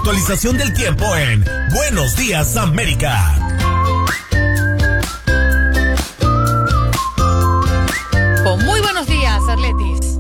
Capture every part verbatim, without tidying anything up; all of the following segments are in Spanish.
actualización del tiempo en Buenos Días América. Muy buenos días, Arletis.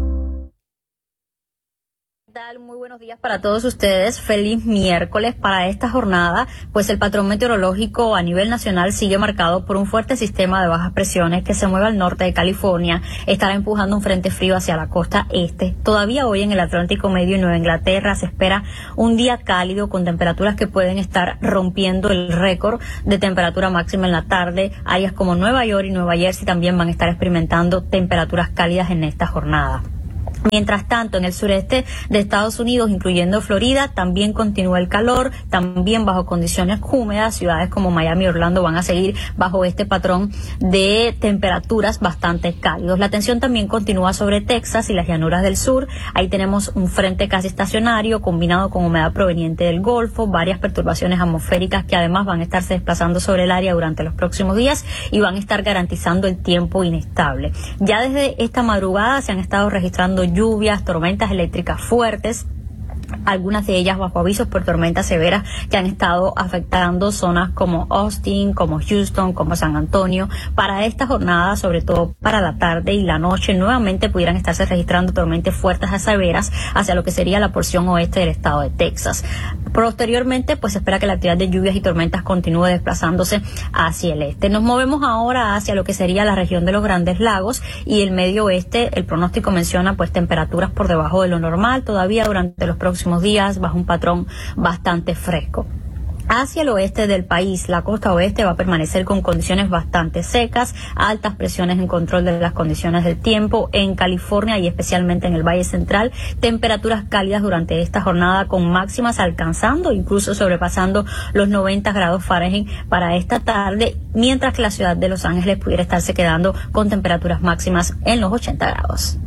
Muy buenos días para todos ustedes. Feliz miércoles para esta jornada, pues el patrón meteorológico a nivel nacional sigue marcado por un fuerte sistema de bajas presiones que se mueve al norte de California. Estará empujando un frente frío hacia la costa este. Todavía hoy en el Atlántico Medio y Nueva Inglaterra se espera un día cálido con temperaturas que pueden estar rompiendo el récord de temperatura máxima en la tarde. Áreas como Nueva York y Nueva Jersey también van a estar experimentando temperaturas cálidas en esta jornada. Mientras tanto, en el sureste de Estados Unidos, incluyendo Florida, también continúa el calor, también bajo condiciones húmedas. Ciudades como Miami y Orlando van a seguir bajo este patrón de temperaturas bastante cálidos. La tensión también continúa sobre Texas y las llanuras del sur. Ahí tenemos un frente casi estacionario combinado con humedad proveniente del Golfo, varias perturbaciones atmosféricas que además van a estarse desplazando sobre el área durante los próximos días y van a estar garantizando el tiempo inestable. Ya desde esta madrugada se han estado registrando lluvias, tormentas eléctricas fuertes, algunas de ellas bajo avisos por tormentas severas que han estado afectando zonas como Austin, como Houston, como San Antonio. Para esta jornada, sobre todo para la tarde y la noche, nuevamente pudieran estarse registrando tormentas fuertes a severas hacia lo que sería la porción oeste del estado de Texas. Posteriormente, pues se espera que la actividad de lluvias y tormentas continúe desplazándose hacia el este. Nos movemos ahora hacia lo que sería la región de los Grandes Lagos y el medio oeste. El pronóstico menciona pues temperaturas por debajo de lo normal todavía durante los próximos días, bajo un patrón bastante fresco. Hacia el oeste del país, la costa oeste va a permanecer con condiciones bastante secas, altas presiones en control de las condiciones del tiempo. En California y especialmente en el Valle Central, temperaturas cálidas durante esta jornada con máximas alcanzando, incluso sobrepasando los noventa grados Fahrenheit para esta tarde, mientras que la ciudad de Los Ángeles pudiera estarse quedando con temperaturas máximas en los ochenta grados.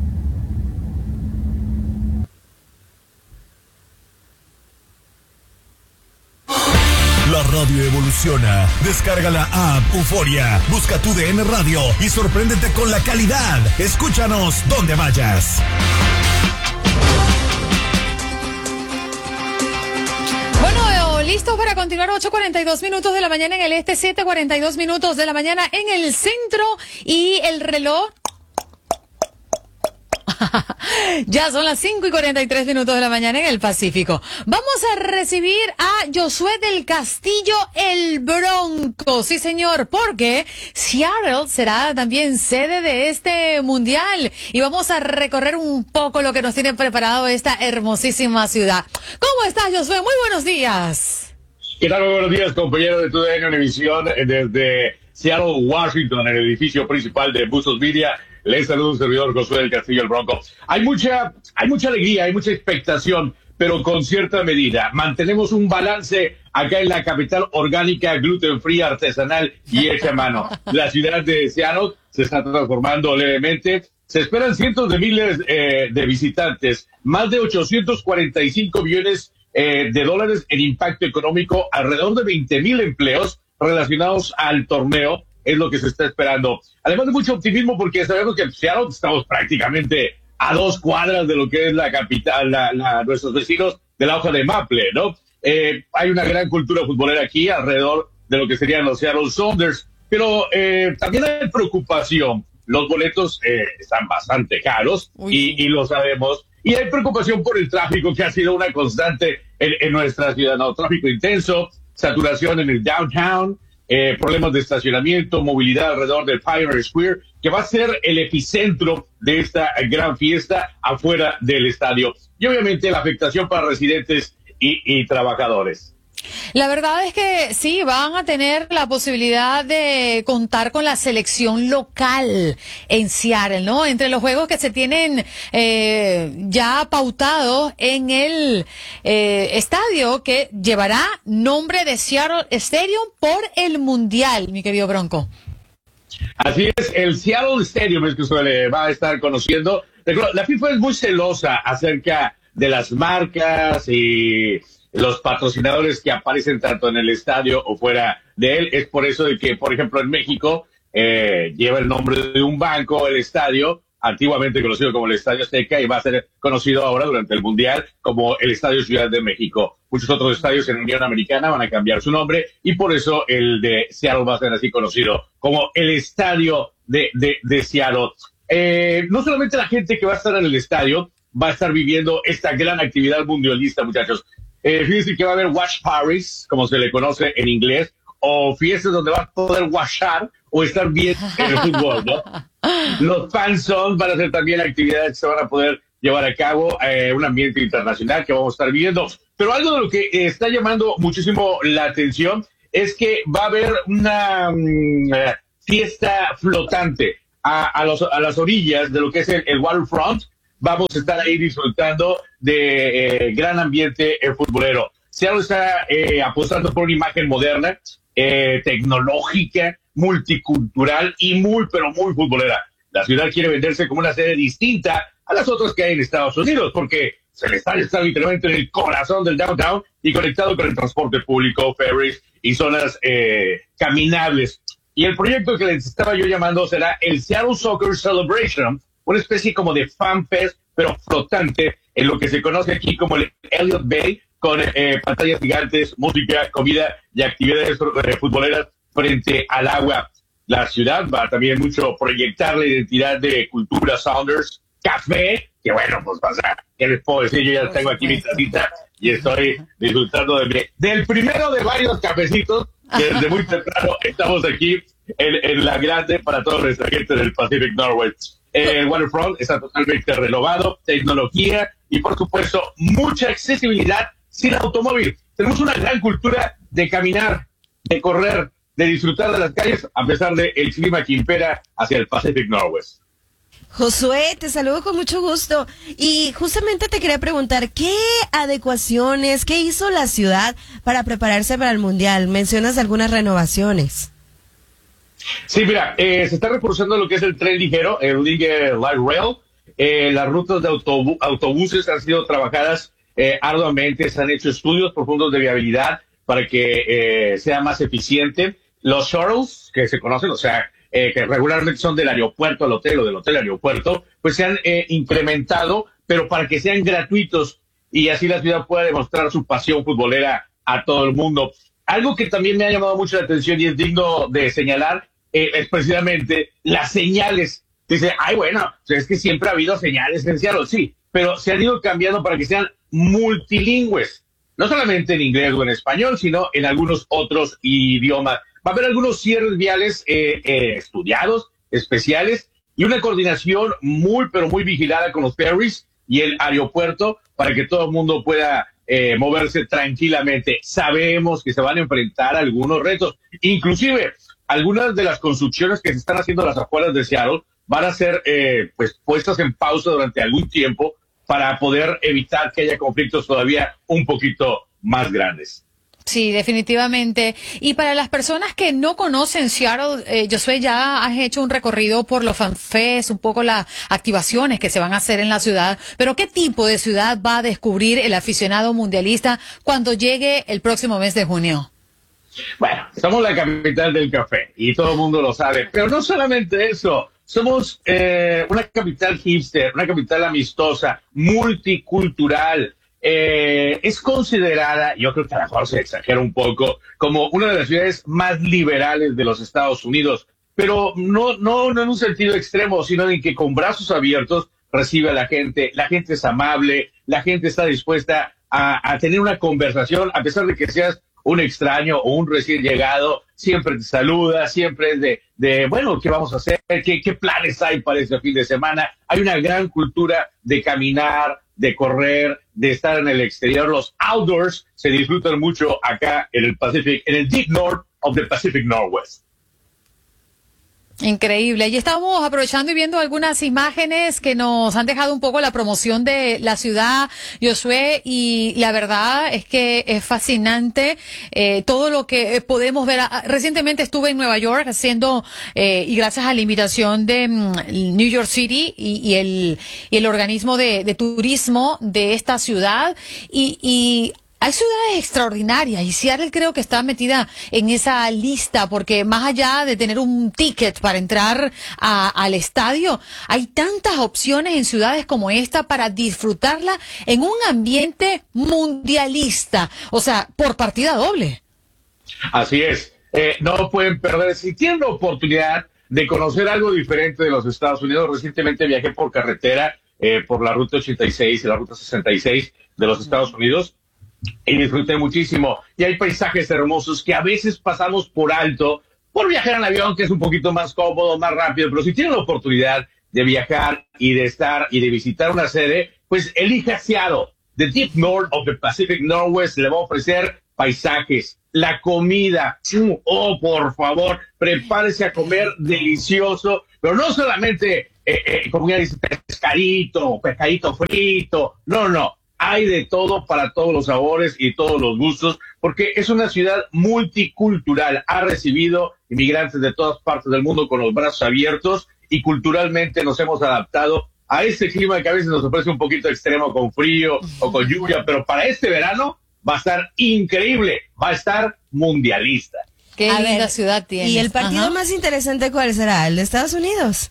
La radio evoluciona. Descarga la app Euforia. Busca tu D N Radio y sorpréndete con la calidad. Escúchanos donde vayas. Bueno, listos para continuar. Ocho cuarenta y dos minutos de la mañana en el este, siete cuarenta y dos minutos de la mañana en el centro y el reloj. Ya son las cinco y cuarenta y tres minutos de la mañana en el Pacífico. Vamos a recibir a Josué del Castillo, el Bronco. Sí, señor, porque Seattle será también sede de este mundial. Y vamos a recorrer un poco lo que nos tiene preparado esta hermosísima ciudad. ¿Cómo estás, Josué? Muy buenos días. ¿Qué tal? Muy buenos días, compañero de T U D N Univisión, desde Seattle, Washington, en el edificio principal de Bustos Media. Les saludo un servidor, Josué del Castillo, el Bronco. Hay mucha, hay mucha alegría, hay mucha expectación, pero con cierta medida. Mantenemos un balance acá en la capital orgánica, gluten free, artesanal y hecha a mano. La ciudad de Seattle se está transformando levemente. Se esperan cientos de miles eh, de visitantes, más de ochocientos cuarenta y cinco millones eh, de dólares en impacto económico, alrededor de veinte mil empleos relacionados al torneo. Es lo que se está esperando. Además de mucho optimismo, porque sabemos que en Seattle estamos prácticamente a dos cuadras de lo que es la capital, la, la, nuestros vecinos de la hoja de Maple, ¿no? Eh, hay una gran cultura futbolera aquí alrededor de lo que serían los Seattle Sounders, pero eh, también hay preocupación. Los boletos eh, están bastante caros y, y lo sabemos. Y hay preocupación por el tráfico, que ha sido una constante en, en nuestra ciudad, ¿no? Tráfico intenso, saturación en el downtown, Eh, problemas de estacionamiento, movilidad alrededor del Pioneer Square, que va a ser el epicentro de esta gran fiesta afuera del estadio. Y obviamente la afectación para residentes y, y trabajadores. La verdad es que sí, van a tener la posibilidad de contar con la selección local en Seattle, ¿no? Entre los juegos que se tienen eh, ya pautados en el eh, estadio que llevará nombre de Seattle Stadium por el Mundial, mi querido Bronco. Así es, el Seattle Stadium es que se le va a estar conociendo. La FIFA es muy celosa acerca de las marcas y los patrocinadores que aparecen tanto en el estadio o fuera de él. Es por eso de que, por ejemplo, en México eh, lleva el nombre de un banco, el estadio, antiguamente conocido como el Estadio Azteca y va a ser conocido ahora durante el Mundial como el Estadio Ciudad de México. Muchos otros estadios en la Unión Americana van a cambiar su nombre y por eso el de Seattle va a ser así conocido como el Estadio de, de, de Seattle. Eh, no solamente la gente que va a estar en el estadio va a estar viviendo esta gran actividad mundialista, muchachos. Eh, fíjense que va a haber watch parties, como se le conoce en inglés, o fiestas donde va a poder watchar o estar viendo el fútbol, ¿no? Los fan zones van a ser también actividades que se van a poder llevar a cabo, eh, un ambiente internacional que vamos a estar viviendo. Pero algo de lo que eh, está llamando muchísimo la atención es que va a haber una um, fiesta flotante a, a, los, a las orillas de lo que es el, el waterfront. Vamos a estar ahí disfrutando de eh, gran ambiente eh, futbolero. Seattle está eh, apostando por una imagen moderna, eh, tecnológica, multicultural y muy, pero muy futbolera. La ciudad quiere venderse como una sede distinta a las otras que hay en Estados Unidos, porque el estadio está literalmente en el corazón del downtown y conectado con el transporte público, ferries y zonas eh, caminables. Y el proyecto que les estaba yo llamando será el Seattle Soccer Celebration, una especie como de fan fest, pero flotante, en lo que se conoce aquí como el Elliott Bay, con eh, pantallas gigantes, música, comida y actividades eh, futboleras frente al agua. La ciudad va también mucho proyectar la identidad de cultura Sounders, café, que bueno, pues pasa, ¿qué les puedo decir? Yo ya tengo aquí mi tacita y estoy disfrutando de mi, del primero de varios cafecitos, que desde muy temprano estamos aquí en, en la grande para toda nuestra gente del Pacific Northwest. El waterfront está totalmente renovado, tecnología y por supuesto mucha accesibilidad sin automóvil. Tenemos una gran cultura de caminar, de correr, de disfrutar de las calles a pesar del clima que impera hacia el Pacific Northwest. Josué, te saludo con mucho gusto y justamente te quería preguntar, ¿qué adecuaciones, qué hizo la ciudad para prepararse para el Mundial? Mencionas algunas renovaciones. Sí, mira, eh, se está reforzando lo que es el tren ligero, el Light Rail. Eh, las rutas de autobu- autobuses han sido trabajadas eh, arduamente, se han hecho estudios profundos de viabilidad para que eh, sea más eficiente. Los shuttles, que se conocen, o sea, eh, que regularmente son del aeropuerto al hotel o del hotel al aeropuerto, pues se han eh, incrementado, pero para que sean gratuitos y así la ciudad pueda demostrar su pasión futbolera a todo el mundo. Algo que también me ha llamado mucho la atención y es digno de señalar eh, es precisamente las señales. Dice, ay, bueno, es que siempre ha habido señales en Seattle, sí, pero se han ido cambiando para que sean multilingües, no solamente en inglés o en español, sino en algunos otros idiomas. Va a haber algunos cierres viales eh, eh, estudiados, especiales, y una coordinación muy, pero muy vigilada con los ferries y el aeropuerto para que todo el mundo pueda eh, moverse tranquilamente. Sabemos que se van a enfrentar a algunos retos, inclusive algunas de las construcciones que se están haciendo a las afueras de Seattle van a ser eh, pues puestas en pausa durante algún tiempo para poder evitar que haya conflictos todavía un poquito más grandes. Sí, definitivamente. Y para las personas que no conocen Seattle, eh, Josué, ya has hecho un recorrido por los fanfests, un poco las activaciones que se van a hacer en la ciudad, pero ¿qué tipo de ciudad va a descubrir el aficionado mundialista cuando llegue el próximo mes de junio? Bueno, somos la capital del café y todo el mundo lo sabe, pero no solamente eso, somos eh, una capital hipster, una capital amistosa, multicultural. Eh, es considerada, yo creo que a lo mejor se exagera un poco, como una de las ciudades más liberales de los Estados Unidos, pero no, no, no en un sentido extremo, sino en que con brazos abiertos recibe a la gente, la gente es amable, la gente está dispuesta a, a tener una conversación, a pesar de que seas un extraño o un recién llegado, siempre te saluda, siempre es de, de bueno, ¿qué vamos a hacer? ¿Qué, qué planes hay para este fin de semana? Hay una gran cultura de caminar, de correr, de estar en el exterior. Los outdoors se disfrutan mucho acá en el Pacific, en el Deep North of the Pacific Northwest. Increíble. Y estamos aprovechando y viendo algunas imágenes que nos han dejado un poco la promoción de la ciudad, Josué, y la verdad es que es fascinante eh, todo lo que podemos ver. Recientemente estuve en Nueva York haciendo, eh, y gracias a la invitación de um, New York City y, y, el, y el organismo de, de turismo de esta ciudad, y, y hay ciudades extraordinarias y Seattle creo que está metida en esa lista porque más allá de tener un ticket para entrar a, al estadio, hay tantas opciones en ciudades como esta para disfrutarla en un ambiente mundialista, o sea, por partida doble. Así es, eh, no pueden perder, si tienen la oportunidad de conocer algo diferente de los Estados Unidos. Recientemente viajé por carretera, eh, por la ruta ochenta y seis y la ruta sesenta y seis de los Estados Unidos y disfruté muchísimo. Y hay paisajes hermosos que a veces pasamos por alto por viajar en avión, que es un poquito más cómodo, más rápido, pero si tienen la oportunidad de viajar y de estar y de visitar una sede, pues elija Seattle. The Deep North of the Pacific Northwest le va a ofrecer paisajes, la comida, oh, por favor, prepárese a comer delicioso, pero no solamente, eh, eh, como ya dice, pescadito, pescadito frito, no, no, hay de todo para todos los sabores y todos los gustos, porque es una ciudad multicultural, ha recibido inmigrantes de todas partes del mundo con los brazos abiertos y culturalmente nos hemos adaptado a este clima que a veces nos ofrece un poquito extremo con frío o con lluvia, pero para este verano va a estar increíble, va a estar mundialista. Qué A linda ver, ciudad tiene. ¿Y el partido Ajá. más interesante cuál será? ¿El de Estados Unidos?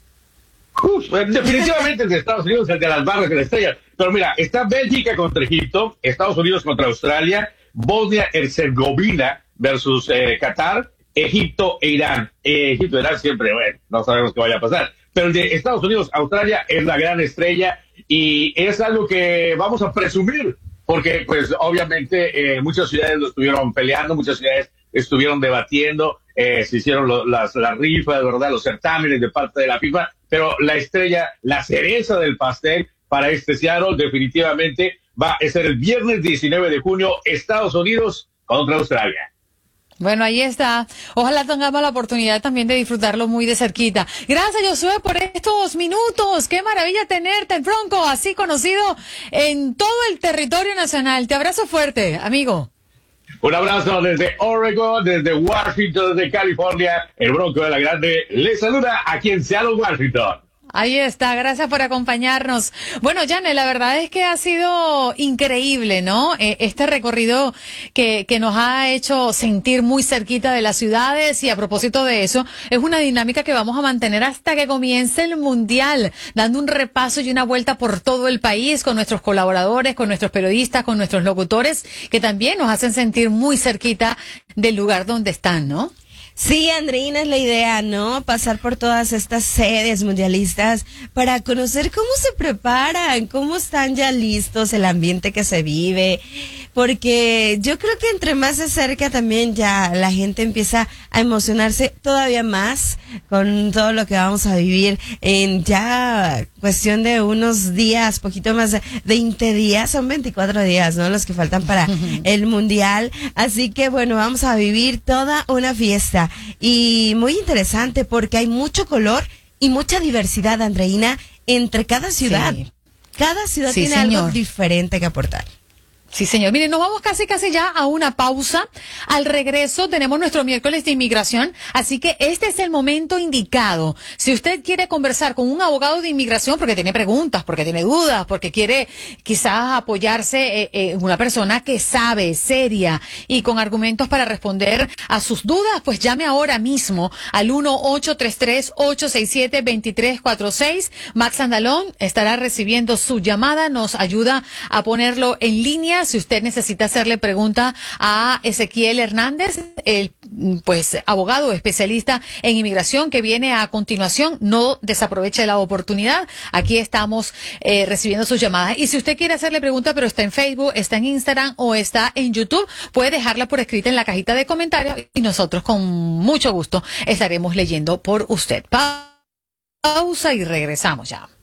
Uf, definitivamente el de Estados Unidos, el de las barras de la estrella. Pero mira, está Bélgica contra Egipto, Estados Unidos contra Australia, Bosnia-Herzegovina versus eh, Qatar, Egipto e Irán. Eh, Egipto e Irán siempre, bueno, no sabemos qué vaya a pasar. Pero el de Estados Unidos-Australia es la gran estrella y es algo que vamos a presumir. Porque, pues, obviamente, eh, muchas ciudades lo estuvieron peleando, muchas ciudades estuvieron debatiendo, eh, se hicieron lo, las, las rifas, ¿verdad? Los certámenes de parte de la FIFA, pero la estrella, la cereza del pastel para este Seattle definitivamente va a ser el viernes diecinueve de junio, Estados Unidos contra Australia. Bueno, ahí está. Ojalá tengamos la oportunidad también de disfrutarlo muy de cerquita. Gracias, Josué, por estos minutos. Qué maravilla tenerte, el Bronco, así conocido en todo el territorio nacional. Te abrazo fuerte, amigo. Un abrazo desde Oregon, desde Washington, desde California. El Bronco de la Grande les saluda aquí en Seattle, Washington. Ahí está, gracias por acompañarnos. Bueno, Jane, la verdad es que ha sido increíble, ¿no? Eh, este recorrido que, que nos ha hecho sentir muy cerquita de las ciudades y a propósito de eso, es una dinámica que vamos a mantener hasta que comience el Mundial, dando un repaso y una vuelta por todo el país con nuestros colaboradores, con nuestros periodistas, con nuestros locutores, que también nos hacen sentir muy cerquita del lugar donde están, ¿no? Sí, Andreina, es la idea, ¿no? Pasar por todas estas sedes mundialistas para conocer cómo se preparan, cómo están ya listos, el ambiente que se vive, porque yo creo que entre más se acerca también ya la gente empieza a emocionarse todavía más con todo lo que vamos a vivir en ya cuestión de unos días, poquito más de veinte días, son veinticuatro días, ¿no? Los que faltan para el Mundial, así que bueno, vamos a vivir toda una fiesta. Y muy interesante porque hay mucho color y mucha diversidad, Andreina, entre cada ciudad. Sí. Cada ciudad Sí, tiene señor. algo diferente que aportar. Sí, señor. Miren, nos vamos casi, casi ya a una pausa. Al regreso tenemos nuestro miércoles de inmigración, así que este es el momento indicado. Si usted quiere conversar con un abogado de inmigración porque tiene preguntas, porque tiene dudas, porque quiere quizás apoyarse en eh, eh, una persona que sabe, seria y con argumentos para responder a sus dudas, pues llame ahora mismo al uno ocho tres tres, ocho seis siete, dos tres cuatro seis. Max Andalón estará recibiendo su llamada, nos ayuda a ponerlo en línea. Si usted necesita hacerle pregunta a Ezequiel Hernández, el pues abogado especialista en inmigración que viene a continuación, no desaproveche la oportunidad. Aquí estamos eh, recibiendo sus llamadas. Y si usted quiere hacerle pregunta, pero está en Facebook, está en Instagram o está en YouTube, puede dejarla por escrita en la cajita de comentarios y nosotros con mucho gusto estaremos leyendo por usted. Pausa y regresamos ya.